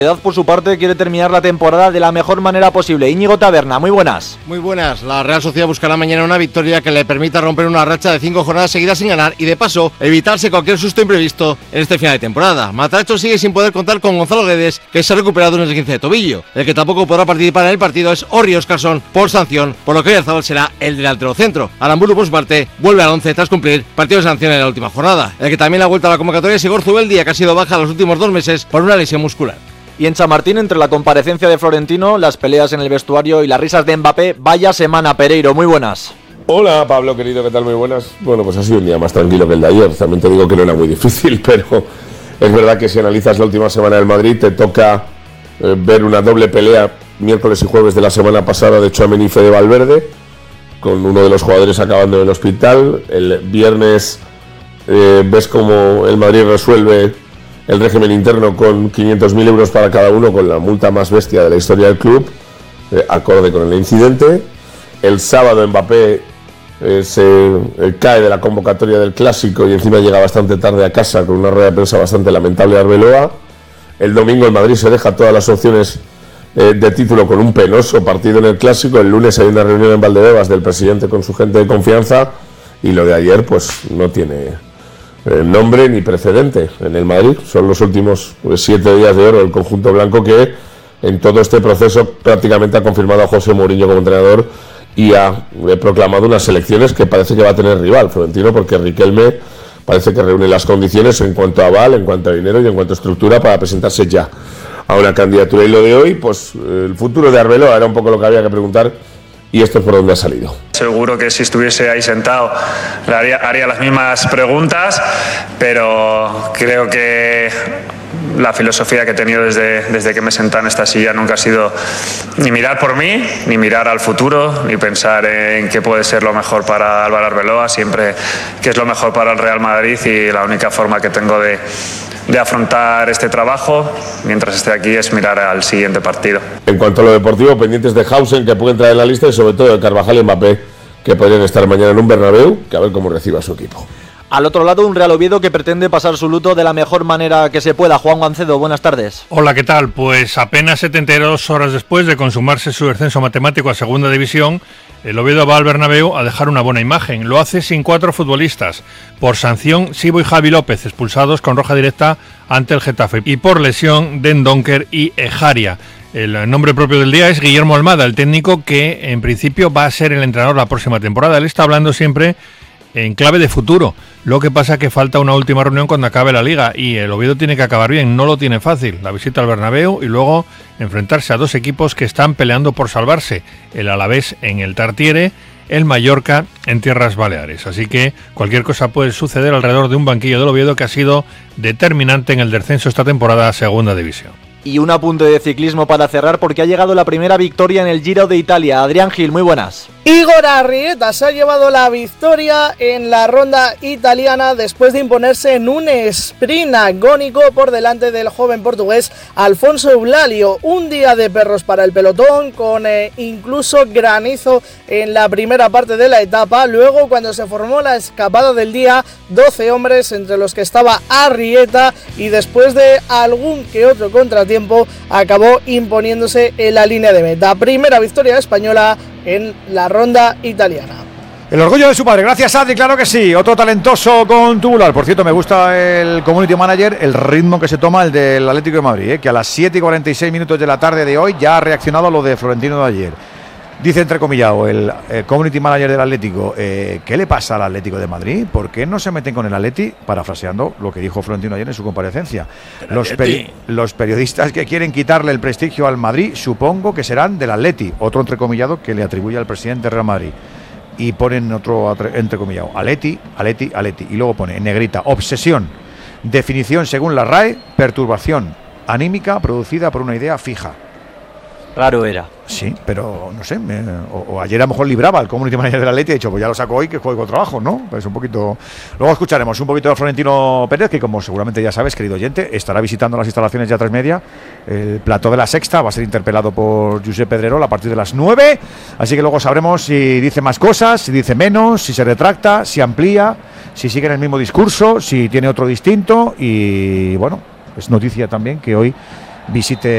Por su parte quiere terminar la temporada de la mejor manera posible. Íñigo Taberna, muy buenas. Muy buenas. La Real Sociedad buscará mañana una victoria que le permita romper una racha de 5 jornadas seguidas sin ganar y de paso evitarse cualquier susto imprevisto en este final de temporada. Matracho sigue sin poder contar con Gonzalo Guedes, que se ha recuperado un esguince de tobillo. El que tampoco podrá participar en el partido es Orri Óscarson por sanción, por lo que Oyarzabal será el delantero centro. Aramburu, por su parte, vuelve al 11 tras cumplir partido de sanción en la última jornada. El que también ha vuelto a la convocatoria es Igor Zubeldia, que ha sido baja los últimos 2 meses por una lesión muscular. Y en Chamartín, entre la comparecencia de Florentino, las peleas en el vestuario y las risas de Mbappé, vaya semana, Pereiro, muy buenas. Hola Pablo, querido, ¿qué tal? Muy buenas. Bueno, pues ha sido un día más tranquilo que el de ayer. También te digo que no era muy difícil, pero es verdad que si analizas la última semana del Madrid, te toca ver una doble pelea miércoles y jueves de la semana pasada de Tchouaméni y Fede Valverde, con uno de los jugadores acabando en el hospital. El viernes ves cómo el Madrid resuelve el régimen interno con 500.000 euros para cada uno, con la multa más bestia de la historia del club, acorde con el incidente. El sábado Mbappé se cae de la convocatoria del Clásico y encima llega bastante tarde a casa con una rueda de prensa bastante lamentable de Arbeloa. El domingo el Madrid se deja todas las opciones de título con un penoso partido en el Clásico. El lunes hay una reunión en Valdebebas del presidente con su gente de confianza y lo de ayer pues no tiene nombre ni precedente en el Madrid. Son los últimos 7 días de oro del conjunto blanco, que en todo este proceso prácticamente ha confirmado a José Mourinho como entrenador y ha proclamado unas elecciones que parece que va a tener rival Florentino, porque Riquelme parece que reúne las condiciones en cuanto a aval, en cuanto a dinero y en cuanto a estructura para presentarse ya a una candidatura. Y lo de hoy, pues el futuro de Arbeloa era un poco lo que había que preguntar, y esto es por donde ha salido. Seguro que si estuviese ahí sentado le haría las mismas preguntas, pero creo que la filosofía que he tenido desde que me senté en esta silla nunca ha sido ni mirar por mí, ni mirar al futuro, ni pensar en qué puede ser lo mejor para Álvaro Arbeloa, siempre qué es lo mejor para el Real Madrid, y la única forma que tengo de afrontar este trabajo mientras esté aquí es mirar al siguiente partido. En cuanto a lo deportivo, pendientes de Hausen, que puede entrar en la lista, y sobre todo de Carvajal y Mbappé, que podrían estar mañana en un Bernabéu, que a ver cómo reciba a su equipo. Al otro lado, un Real Oviedo que pretende pasar su luto de la mejor manera que se pueda. Juan Gancedo, buenas tardes. Hola, ¿qué tal? Pues apenas 72 horas después de consumarse su descenso matemático a segunda división, el Oviedo va al Bernabéu a dejar una buena imagen. Lo hace sin 4 futbolistas. Por sanción, Sibo y Javi López, expulsados con roja directa ante el Getafe. Y por lesión, Den Donker y Ejaria. El nombre propio del día es Guillermo Almada, el técnico que en principio va a ser el entrenador la próxima temporada. Él está hablando siempre en clave de futuro. Lo que pasa es que falta una última reunión cuando acabe la Liga y el Oviedo tiene que acabar bien, no lo tiene fácil. La visita al Bernabéu y luego enfrentarse a 2 equipos que están peleando por salvarse. El Alavés en el Tartiere, el Mallorca en Tierras Baleares. Así que cualquier cosa puede suceder alrededor de un banquillo del Oviedo que ha sido determinante en el descenso esta temporada a segunda división. Y un apunte de ciclismo para cerrar, porque ha llegado la primera victoria en el Giro de Italia. Adrián Gil, muy buenas. Igor Arrieta se ha llevado la victoria en la ronda italiana después de imponerse en un sprint agónico por delante del joven portugués Alfonso Eulalio. Un día de perros para el pelotón, con incluso granizo en la primera parte de la etapa. Luego, cuando se formó la escapada del día, 12 hombres, entre los que estaba Arrieta, y después de algún que otro contratiempo acabó imponiéndose en la línea de meta. Primera victoria española en la ronda italiana. El orgullo de su padre, gracias Adri, claro que sí, otro talentoso con tubular. Por cierto, me gusta el community manager, el ritmo que se toma el del Atlético de Madrid, que a las 7:46 minutos de la tarde de hoy ya ha reaccionado a lo de Florentino de ayer. Dice entrecomillado el community manager del Atlético, ¿qué le pasa al Atlético de Madrid? ¿Por qué no se meten con el Atleti? Parafraseando lo que dijo Florentino ayer en su comparecencia. Los periodistas que quieren quitarle el prestigio al Madrid, supongo que serán del Atleti. Otro entrecomillado que le atribuye al presidente Real Madrid. Y ponen otro entrecomillado, Atleti. Y luego pone en negrita, obsesión. Definición según la RAE, perturbación anímica producida por una idea fija. Raro era. Sí, pero no sé, o ayer a lo mejor libraba el community manager de la Atleti y ha dicho, pues ya lo saco hoy que juego trabajo, ¿no? Pues un poquito. Luego escucharemos un poquito de Florentino Pérez, que como seguramente ya sabes, querido oyente, estará visitando las instalaciones ya a 3:30. El plató de la Sexta va a ser interpelado por Josep Pedrerol a partir de las 9. Así que luego sabremos si dice más cosas, si dice menos, si se retracta, si amplía, si sigue en el mismo discurso, si tiene otro distinto. Y bueno, es noticia también que hoy visite